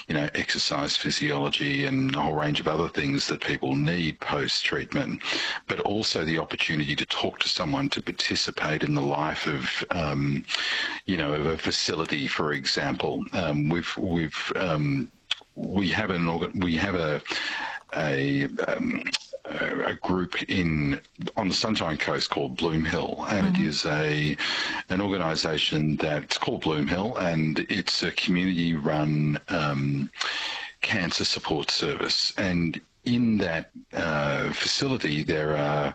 exercise physiology and a whole range of other things that people need post-treatment, but also the opportunity to talk to someone, to participate in the life of, of a facility, for example. We have a group on the Sunshine Coast called Bloom Hill, and it is an organisation that's called Bloom Hill, and it's a community-run cancer support service. And in that facility, there are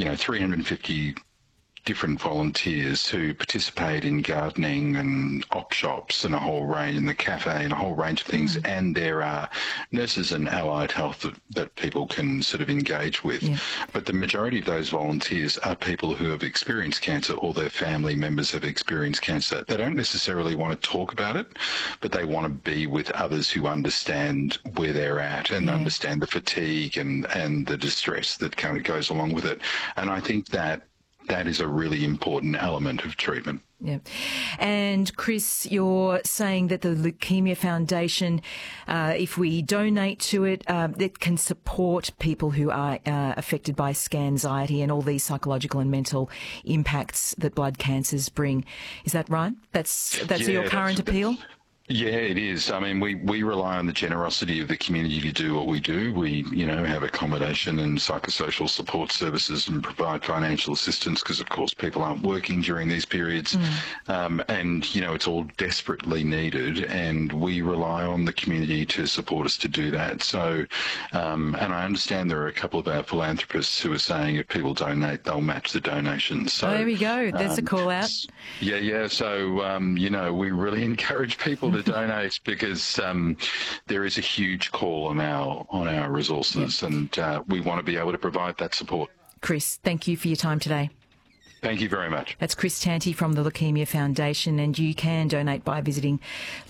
350 different volunteers who participate in gardening and op shops and a whole range, in the cafe and a whole range of things. And there are nurses and allied health that people can sort of engage with. Yeah. But the majority of those volunteers are people who have experienced cancer, or their family members have experienced cancer. They don't necessarily want to talk about it, but they want to be with others who understand where they're at and understand the fatigue and the distress that kind of goes along with it. And I think that is a really important element of treatment. Yeah. And Chris, you're saying that the Leukemia Foundation, if we donate to it, it can support people who are affected by scanxiety and all these psychological and mental impacts that blood cancers bring. Is that right? That's your current appeal? Yeah, it is. I mean, we rely on the generosity of the community to do what we do. We, have accommodation and psychosocial support services and provide financial assistance because, of course, people aren't working during these periods. And, it's all desperately needed, and we rely on the community to support us to do that. So, and I understand there are a couple of our philanthropists who are saying if people donate, they'll match the donations. So, there we go. That's a call out. Yeah. So, we really encourage people to donate because there is a huge call on our resources, and we want to be able to provide that support. Chris, thank you for your time today. Thank you very much. That's Chris Tanti from the Leukemia Foundation, and you can donate by visiting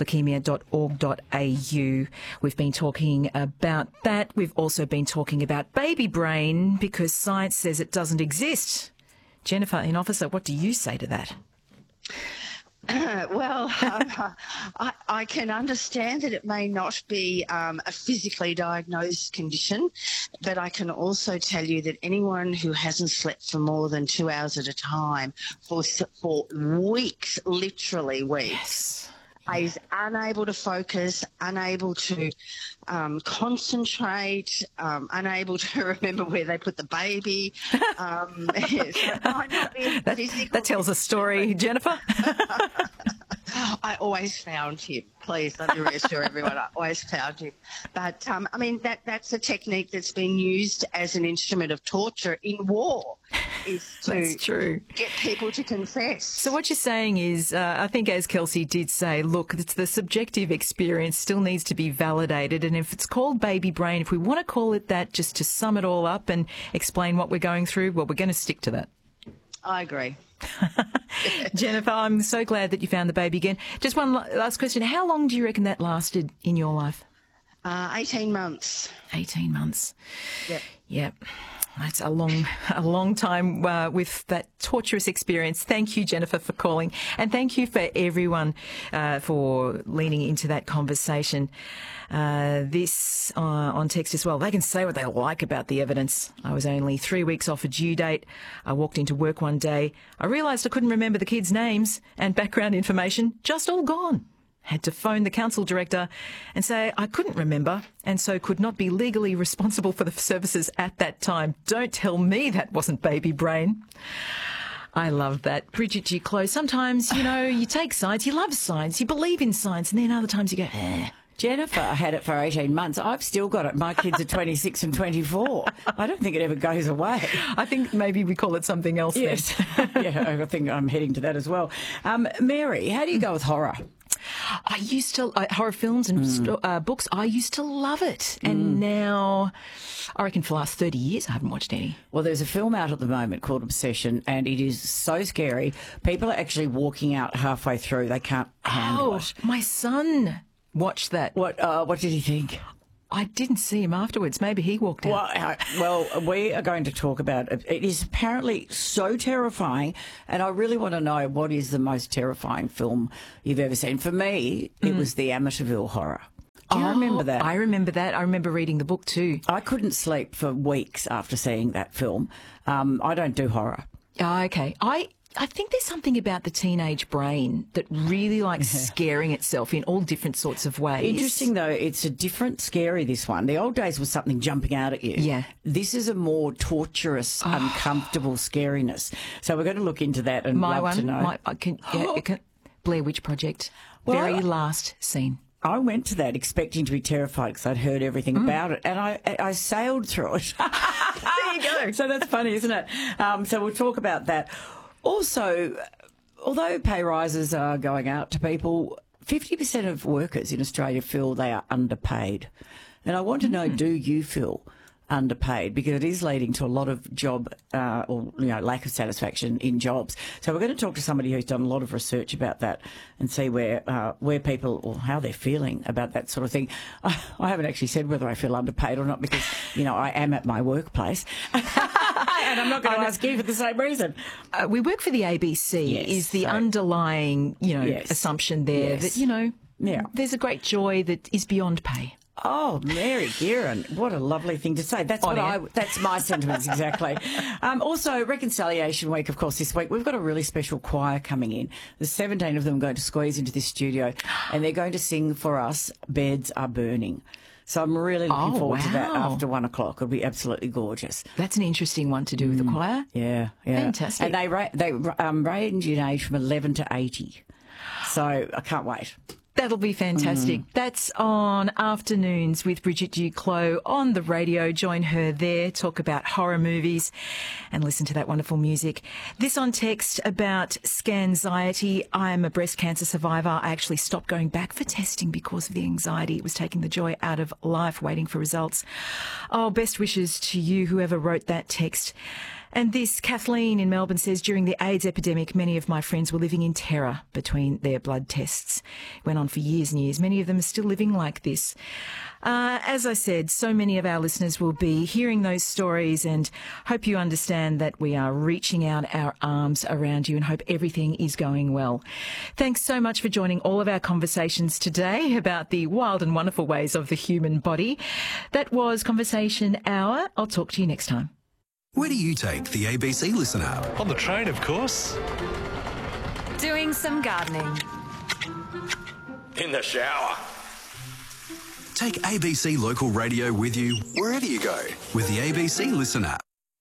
leukemia.org.au. We've been talking about that. We've also been talking about baby brain because science says it doesn't exist. Jennifer, in Officer, what do you say to that? Well, I can understand that it may not be a physically diagnosed condition, but I can also tell you that anyone who hasn't slept for more than 2 hours at a time for weeks, literally weeks, is unable to focus, unable to concentrate, unable to remember where they put the baby. That tells a story, Jennifer. I always found him. Please, let me reassure everyone, I always found him. But, that's a technique that's been used as an instrument of torture in war, is to get people to confess. So what you're saying is, I think as Kelsey did say, look, it's the subjective experience still needs to be validated. And if it's called baby brain, if we want to call it that just to sum it all up and explain what we're going through, well, we're going to stick to that. I agree. Jennifer, I'm so glad that you found the baby again. Just one last question. How long do you reckon that lasted in your life? 18 months. 18 months. Yep. That's a long time with that torturous experience. Thank you, Jennifer, for calling. And thank you for everyone for leaning into that conversation. This on text as well. They can say what they like about the evidence. I was only 3 weeks off a due date. I walked into work one day. I realised I couldn't remember the kids' names and background information, just all gone. Had to phone the council director and say I couldn't remember and so could not be legally responsible for the services at that time. Don't tell me that wasn't baby brain. I love that. Bridget G. Close. Sometimes, you take science, you love science, you believe in science, and then other times you go, Jennifer had it for 18 months. I've still got it. My kids are 26 and 24. I don't think it ever goes away. I think maybe we call it something else. Yes. Yeah, I think I'm heading to that as well. Mary, how do you go with horror? I used to, horror films and books, I used to love it. And now, I reckon for the last 30 years, I haven't watched any. Well, there's a film out at the moment called Obsession, and it is so scary. People are actually walking out halfway through. They can't handle it. My son watched that. What did he think? I didn't see him afterwards. Maybe he walked out. Well, we are going to talk about it. It is apparently so terrifying, and I really want to know what is the most terrifying film you've ever seen. For me, it was the Amityville Horror. I remember that. I remember that. I remember reading the book too. I couldn't sleep for weeks after seeing that film. I don't do horror. Oh, okay. I think there's something about the teenage brain that really likes scaring itself in all different sorts of ways. Interesting, though, it's a different scary, this one. The old days was something jumping out at you. Yeah. This is a more torturous, uncomfortable scariness. So we're going to look into that and love to know. Blair Witch Project. Well, Very last scene. I went to that expecting to be terrified because I'd heard everything about it, and I sailed through it. There you go. So that's funny, isn't it? So we'll talk about that. Also, although pay rises are going out to people, 50% of workers in Australia feel they are underpaid. And I want to know, do you feel underpaid? Because it is leading to a lot of job lack of satisfaction in jobs. So we're going to talk to somebody who's done a lot of research about that and see where people, or how they're feeling about that sort of thing. I haven't actually said whether I feel underpaid or not because, I am at my workplace. And I'm not going to ask you for the same reason. We work for the ABC. Yes, is the underlying, assumption there that, there's a great joy that is beyond pay. Oh, Mary Gearon, what a lovely thing to say. That's my sentiments exactly. Also, Reconciliation Week, of course, this week. We've got a really special choir coming in. There's 17 of them going to squeeze into this studio, and they're going to sing for us, Beds Are Burning. So I'm really looking forward to that after 1 o'clock. It'll be absolutely gorgeous. That's an interesting one to do with the choir. Yeah. Fantastic. And they range in age from 11 to 80. So I can't wait. That'll be fantastic. That's on Afternoons with Bridget Duclos on the radio. Join her there, talk about horror movies and listen to that wonderful music. This on text about scanxiety. I am a breast cancer survivor. I actually stopped going back for testing because of the anxiety. It was taking the joy out of life waiting for results. Oh, best wishes to you, whoever wrote that text. And this, Kathleen in Melbourne says, during the AIDS epidemic, many of my friends were living in terror between their blood tests. It went on for years and years. Many of them are still living like this. As I said, so many of our listeners will be hearing those stories and hope you understand that we are reaching out our arms around you and hope everything is going well. Thanks so much for joining all of our conversations today about the wild and wonderful ways of the human body. That was Conversation Hour. I'll talk to you next time. Where do you take the ABC Listen app? On the train, of course. Doing some gardening. In the shower. Take ABC Local Radio with you wherever you go with the ABC Listen app.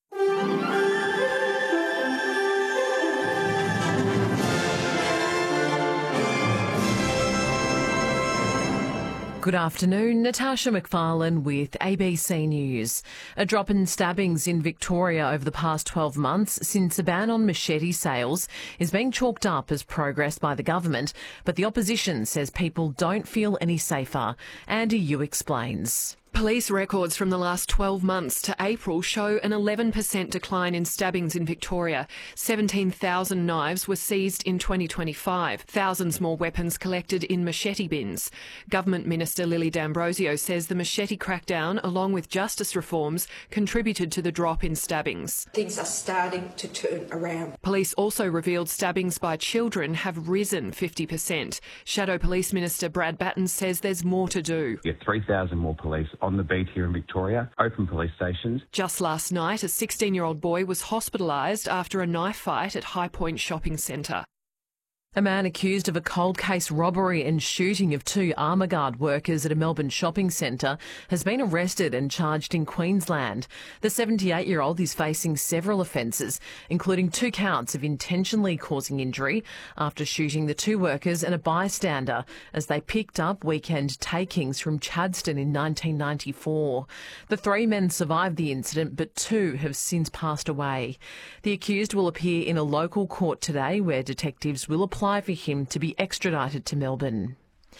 Good afternoon, Natasha McFarlane with ABC News. A drop in stabbings in Victoria over the past 12 months since a ban on machete sales is being chalked up as progress by the government, but the opposition says people don't feel any safer. Andy Yu explains. Police records from the last 12 months to April show an 11% decline in stabbings in Victoria. 17,000 knives were seized in 2025. Thousands more weapons collected in machete bins. Government Minister Lily D'Ambrosio says the machete crackdown, along with justice reforms, contributed to the drop in stabbings. Things are starting to turn around. Police also revealed stabbings by children have risen 50%. Shadow Police Minister Brad Batten says there's more to do. We have 3,000 more police on the beat here in Victoria, open police stations. Just last night, a 16-year-old boy was hospitalised after a knife fight at High Point Shopping Centre. A man accused of a cold case robbery and shooting of 2 Armourguard workers at a Melbourne shopping centre has been arrested and charged in Queensland. The 78-year-old is facing several offences, including 2 counts of intentionally causing injury after shooting the 2 workers and a bystander as they picked up weekend takings from Chadstone in 1994. The 3 men survived the incident, but 2 have since passed away. The accused will appear in a local court today where detectives will apply for him to be extradited to Melbourne.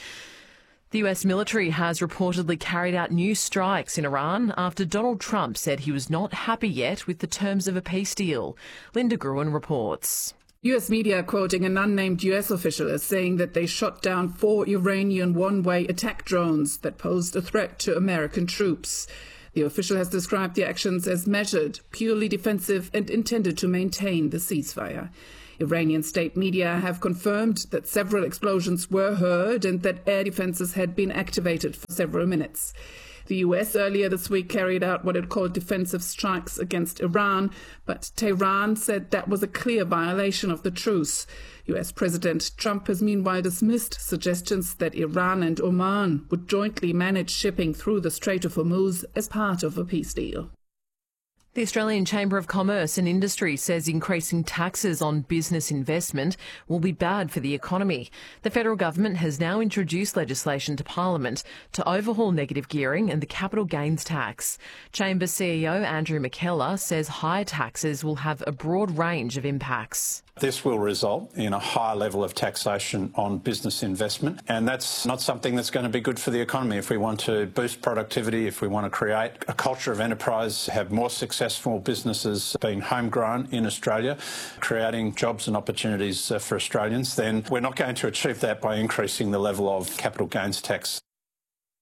The US military has reportedly carried out new strikes in Iran after Donald Trump said he was not happy yet with the terms of a peace deal. Linda Gruen reports. US media quoting an unnamed US official as saying that they shot down 4 Iranian one-way attack drones that posed a threat to American troops. The official has described the actions as measured, purely defensive and intended to maintain the ceasefire. Iranian state media have confirmed that several explosions were heard and that air defences had been activated for several minutes. The US earlier this week carried out what it called defensive strikes against Iran, but Tehran said that was a clear violation of the truce. US President Trump has meanwhile dismissed suggestions that Iran and Oman would jointly manage shipping through the Strait of Hormuz as part of a peace deal. The Australian Chamber of Commerce and Industry says increasing taxes on business investment will be bad for the economy. The federal government has now introduced legislation to Parliament to overhaul negative gearing and the capital gains tax. Chamber CEO Andrew McKellar says higher taxes will have a broad range of impacts. This will result in a higher level of taxation on business investment, and that's not something that's going to be good for the economy. If we want to boost productivity, if we want to create a culture of enterprise, have more successful businesses being homegrown in Australia, creating jobs and opportunities for Australians, then we're not going to achieve that by increasing the level of capital gains tax.